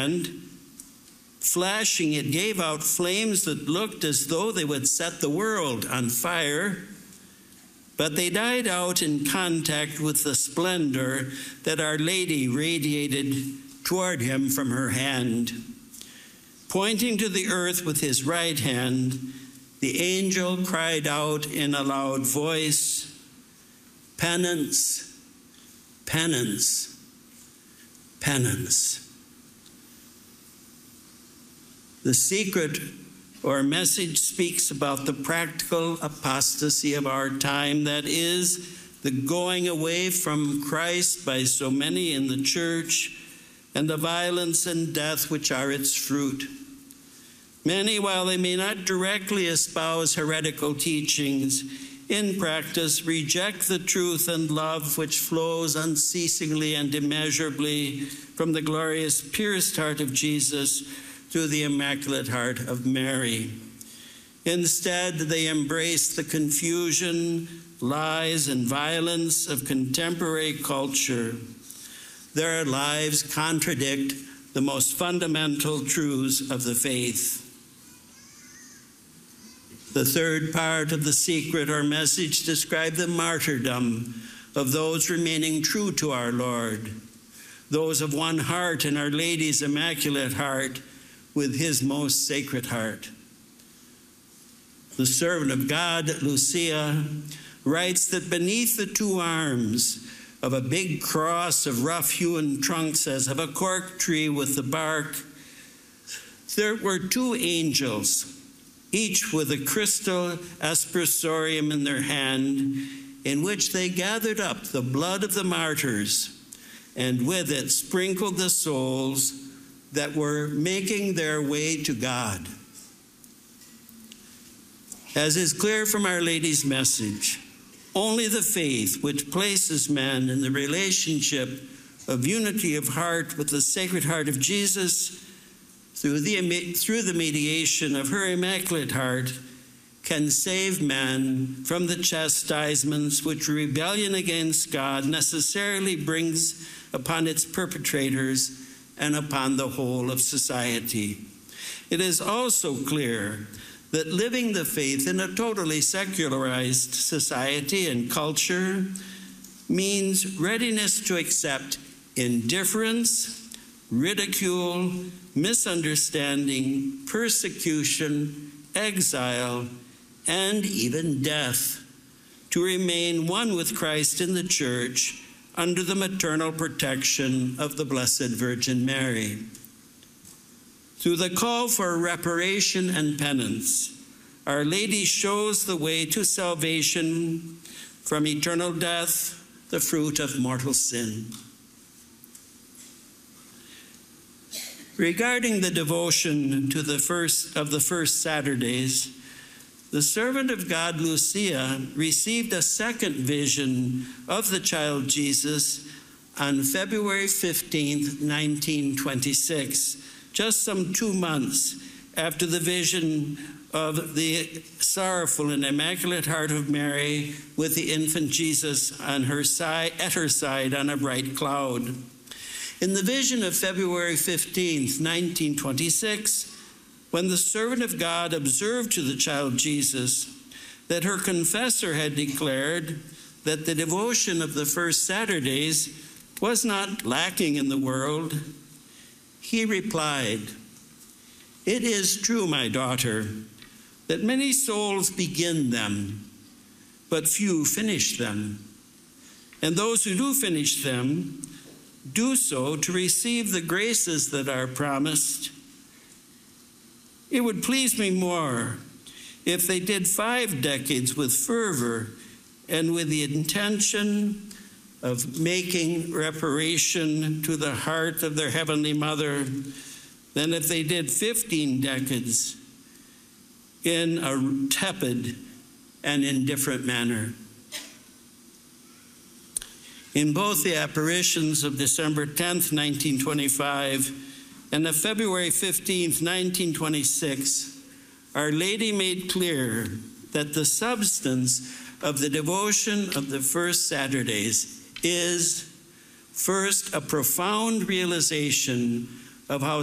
hand, flashing, it gave out flames that looked as though they would set the world on fire, but they died out in contact with the splendor that Our Lady radiated toward him from her hand. Pointing to the earth with his right hand, the angel cried out in a loud voice, "Penance, penance, penance." The secret or message speaks about the practical apostasy of our time, that is, the going away from Christ by so many in the church, and the violence and death which are its fruit. Many, while they may not directly espouse heretical teachings, in practice reject the truth and love which flows unceasingly and immeasurably from the glorious, pierced heart of Jesus through the Immaculate Heart of Mary. Instead, they embrace the confusion, lies, and violence of contemporary culture. Their lives contradict the most fundamental truths of the faith. The third part of the secret or message describes the martyrdom of those remaining true to our Lord, those of one heart in Our Lady's Immaculate Heart with his most sacred heart. The servant of God, Lucia, writes that beneath the two arms of a big cross of rough-hewn trunks as of a cork tree with the bark, there were two angels, each with a crystal aspersorium in their hand, in which they gathered up the blood of the martyrs, and with it sprinkled the souls that were making their way to God. As is clear from Our Lady's message, only the faith which places man in the relationship of unity of heart with the Sacred Heart of Jesus through the mediation of her Immaculate Heart can save man from the chastisements which rebellion against God necessarily brings upon its perpetrators and upon the whole of society. It is also clear that living the faith in a totally secularized society and culture means readiness to accept indifference, ridicule, misunderstanding, persecution, exile, and even death, to remain one with Christ in the Church under the maternal protection of the Blessed Virgin Mary. Through the call for reparation and penance, Our Lady shows the way to salvation from eternal death, the fruit of mortal sin. Regarding the devotion to the first Saturdays, the servant of God, Lucia, received a second vision of the child Jesus on February 15th, 1926, just some 2 months after the vision of the sorrowful and Immaculate Heart of Mary with the infant Jesus at her side on a bright cloud. In the vision of February 15th, 1926, when the servant of God observed to the child Jesus that her confessor had declared that the devotion of the first Saturdays was not lacking in the world, he replied, "It is true, my daughter, that many souls begin them, but few finish them. And those who do finish them do so to receive the graces that are promised. It would please me more if they did 5 decades with fervor and with the intention of making reparation to the heart of their Heavenly Mother than if they did 15 decades in a tepid and indifferent manner." In both the apparitions of December 10th, 1925, and of February 15th, 1926, Our Lady made clear that the substance of the devotion of the first Saturdays is, first, a profound realization of how